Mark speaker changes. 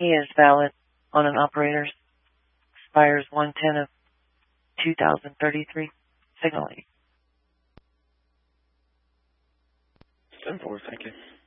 Speaker 1: He is valid on an operator's. Expires 1/10 of 2033. Signal 8.
Speaker 2: 10-4, thank you.